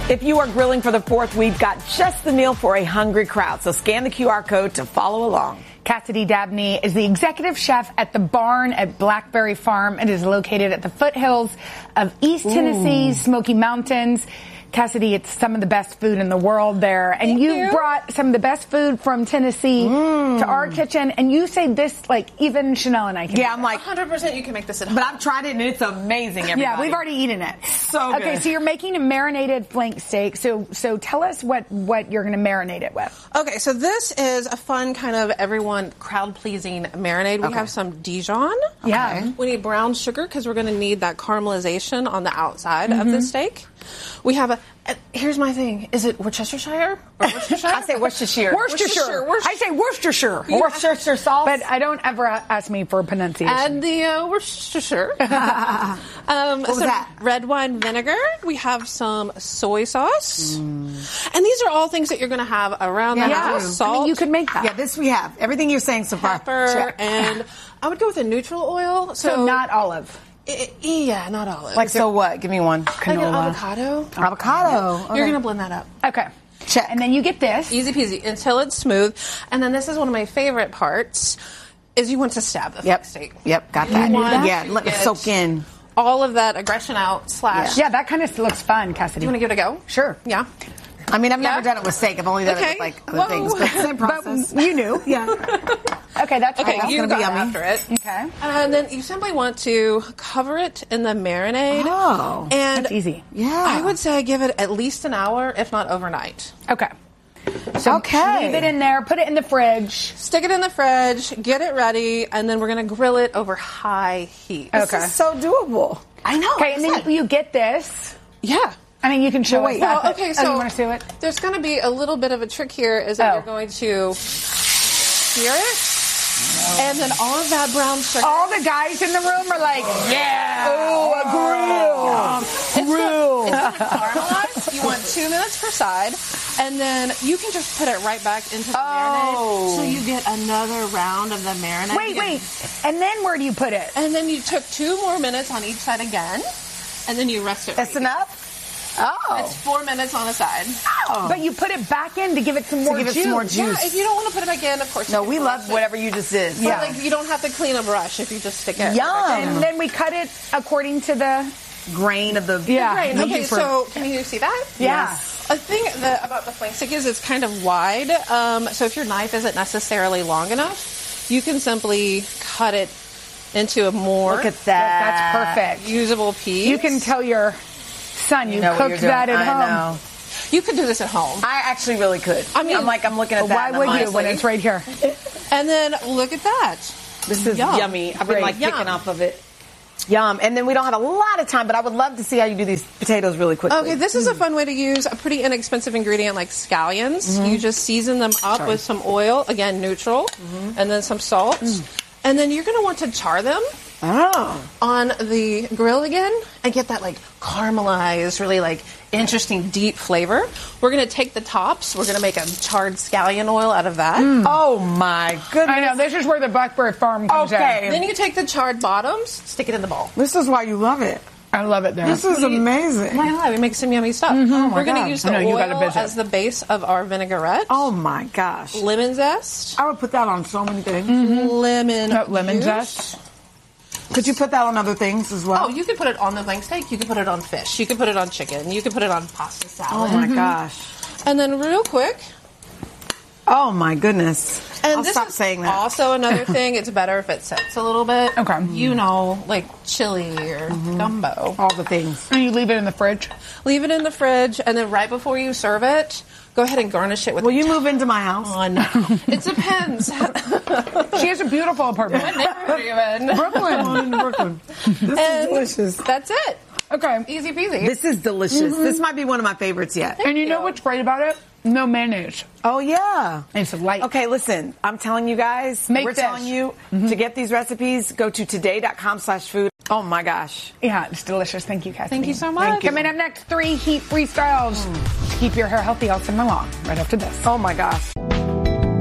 If you are grilling for the 4th, we've got just the meal for a hungry crowd. So scan the QR code to follow along. Cassidy Dabney is the executive chef at The Barn at Blackberry Farm. It is located at the foothills of East Tennessee's Smoky Mountains. Cassidy, it's some of the best food in the world there. And you brought some of the best food from Tennessee to our kitchen. And you say this, like, even Chanel and I can. Yeah, I'm like 100% you can make this at home. But I've tried it and it's amazing, everybody. Yeah, we've already eaten it. So good. Okay, so you're making a marinated flank steak. So tell us what you're going to marinate it with. Okay, so this is a fun kind of everyone crowd-pleasing marinade. We have some Dijon. Yeah. We need brown sugar because we're going to need that caramelization on the outside of the steak. We have here's my thing. Is it Worcestershire or Worcestershire? I say Worcestershire. Worcestershire. I say Worcestershire. Worcestershire sauce. But I don't ever ask me for pronunciation. Add the Worcestershire. What was that? Red wine vinegar. We have some soy sauce. And these are all things that you're going to have around the house. Salt. I mean, you could make that. Yeah, this we have. Everything you're saying so far. Pepper. And I would go with a neutral oil. So not olive. Yeah, not olive. Like, so what? Give me one. Like an avocado. Avocado. Okay. You're going to blend that up. Okay. Check. And then you get this. Easy peasy until it's smooth. And then this is one of my favorite parts, is you want to stab the steak. Yep, got that. Yeah, let it soak in. All of that aggression out / Yeah, that kind of looks fun, Cassidy. You want to give it a go? Sure. Yeah. I mean, I've never done it with steak. I've only done it with like other things. But same process. But you knew. Yeah. Okay, that's Okay, cool. you gonna go be yummy. after it. Okay. And then you simply want to cover it in the marinade. Oh, and that's easy. Yeah. I would say give it at least an hour, if not overnight. Okay. So Okay. leave it in there, put it in the fridge. Stick it in the fridge, get it ready, and then we're going to grill it over high heat. Okay. This is so doable. I know. Okay, and then you get this. Yeah. I mean, you can show us that. Well, okay, but- so you want to see it? there's going to be a little bit of a trick here, is that Oh. you're going to sear it, and then all of that brown sugar. All the guys in the room are like, yeah. Oh, a grill. It's going to caramelize. You want 2 minutes per side, and then you can just put it right back into the marinade, so you get another round of the marinade. Wait. And then where do you put it? And then you took 2 more minutes on each side again, and then you rest it. That's enough? It's 4 minutes on a side. But you put it back in to give it some more give it juice. some more juice. Yeah, if you don't want to put it back in, of course. No, you we can love brush it. whatever you just did. But like, you don't have to clean a brush if you just stick it. Yum. And then we cut it according to the... Grain of the... Yeah. Great. Okay, so can you see that? Yeah. A thing about the flank steak is it's kind of wide. So if your knife isn't necessarily long enough, you can simply cut it into a more Look at that. That's perfect. usable piece. You can tell your son you know what cooked you're doing. that at I home. know. You could do this at home. I actually really could. I mean, I'm looking at But that. why and would I'm you like, when it's right here? And then look at that. This is Yum. yummy. I've been Great. picking Yum. off of it. Yum. And then we don't have a lot of time, but I would love to see how you do these potatoes really quickly. Okay, this is a fun way to use a pretty inexpensive ingredient like scallions. You just season them up with some oil, again, neutral, and then some salt. And then you're going to want to char them on the grill again and get that like caramelized, really like interesting deep flavor. We're going to take the tops. We're going to make a charred scallion oil out of that. Oh my goodness. I know, this is where the Blackberry Farm comes Okay. in. Then you take the charred bottoms, stick it in the bowl. This is why you love it. I love it there. This is amazing. Why not? We make some yummy stuff. my We're going God. to use I the know, you gotta oil visit. as the base of our vinaigrette. Oh my gosh. Lemon zest. I would put that on so many things. Lemon lemon juice. zest. Could you put that on other things as well? Oh, you could put it on the flank steak. You could put it on fish. You could put it on chicken. You could put it on pasta salad. Oh my gosh. And then real quick, Oh my goodness. and I'll this stop is saying that. also another thing. It's better if it sets a little bit. Okay. You know, like chili or gumbo. All the things. And you leave it in the fridge. Leave it in the fridge, and then right before you serve it, go ahead and garnish it with. Will you move into my house? It depends. She has a beautiful apartment. What neighborhood are you in? Brooklyn. Brooklyn. This is And delicious. that's it. Okay. Easy peasy. This is delicious. This might be one of my favorites yet. And you know what's great about it? No mayonnaise. Oh yeah. It's light. Okay, listen, I'm telling you guys, Make we're this. telling you to get these recipes, go to today.com/food. Oh my gosh. Yeah, it's delicious. Thank you, Cassidy. Thank you so much. Thank you. Coming up next, 3 heat freestyles to keep your hair healthy all summer long. Right after this. Oh my gosh.